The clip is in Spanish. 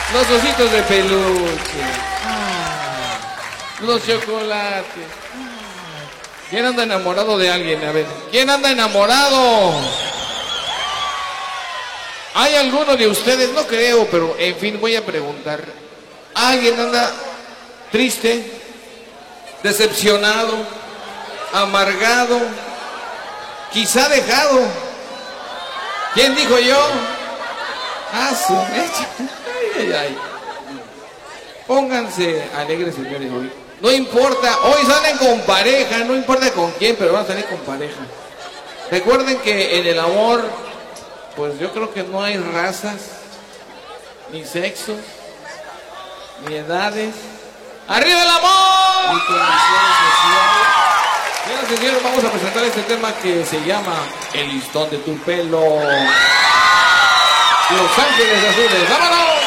Los ositos de peluche. Los chocolates. ¿Quién anda enamorado de alguien? A ver, ¿quién anda enamorado? ¿Hay alguno de ustedes? No creo, pero en fin, voy a preguntar. ¿Alguien anda triste, decepcionado, amargado, quizá dejado? ¿Quién dijo yo? Ah, su mecha. Ay, ay, ay. Pónganse alegres, señores, hoy. No importa, hoy salen con pareja, no importa con quién, pero van a salir con pareja. Recuerden que en el amor, pues yo creo que no hay razas, ni sexos, ni edades. ¡Arriba el amor! Ni condiciones sociales. Señoras y señores, vamos a presentar este tema que se llama El listón de tu pelo. Los Ángeles Azules. ¡Vámonos!